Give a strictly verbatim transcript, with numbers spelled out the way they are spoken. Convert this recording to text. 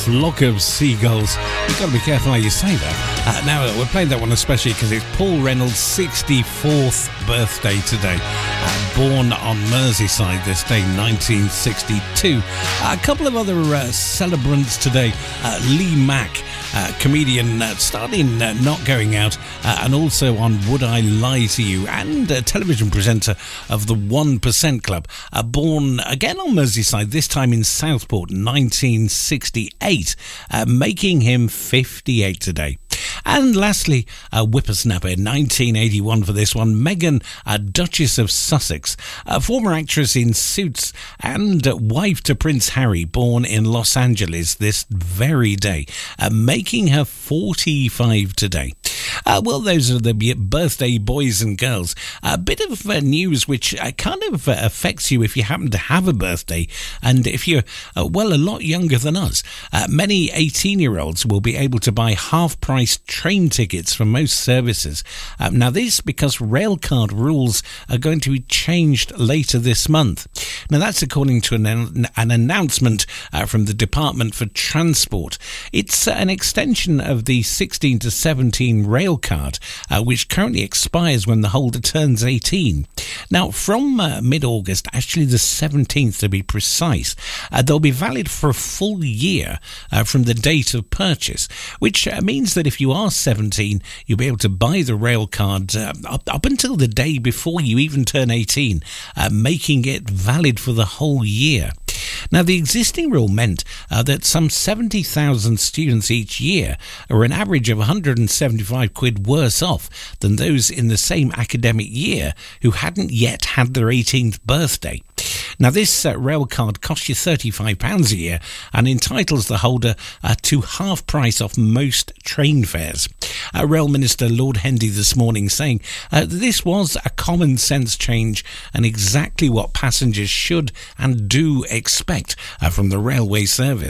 flock of seagulls. You've got to be careful how you say that. Uh, now, we're playing that one especially because it's Paul Reynolds' sixty-fourth birthday today. Uh, born on Merseyside this day, nineteen sixty-two. Uh, a couple of other uh, celebrants today. Uh, Lee Mack, uh, comedian uh, starting uh, Not Going Out, uh, and also on Would I Lie to You, and a television presenter of the one percent Club. Uh, born again on Merseyside, this time in Southport, nineteen sixty-eight, uh, making him fifty-eight today. And lastly, a whippersnapper, nineteen eighty-one for this one, Meghan, uh, Duchess of Sussex, a former actress in Suits and uh, wife to Prince Harry, born in Los Angeles this very day, uh, making her forty-five today. Uh, well, those are the birthday boys and girls. A bit of uh, news which uh, kind of uh, affects you if you happen to have a birthday, and if you're, uh, well, a lot younger than us. Uh, many eighteen-year-olds will be able to buy half-price train tickets for most services. Uh, now, this because railcard rules are going to be changed later this month. Now, that's according to an, an announcement uh, from the Department for Transport. It's uh, an extension of the sixteen to seventeen rail card, uh, which currently expires when the holder turns eighteen. Now, from uh, mid-August, actually the seventeenth to be precise, uh, they'll be valid for a full year uh, from the date of purchase, which uh, means that if you are seventeen, you'll be able to buy the rail card uh, up, up until the day before you even turn eighteen, uh, making it valid for the whole year. Now, the existing rule meant uh, that some seventy thousand students each year are an average of one hundred seventy-five quid worse off than those in the same academic year who hadn't yet had their eighteenth birthday. Now, this uh, rail card costs you thirty-five pounds a year and entitles the holder uh, to half price off most train fares. Uh, Rail Minister Lord Hendy this morning saying uh, that this was a common sense change and exactly what passengers should and do expect uh, from the railway service.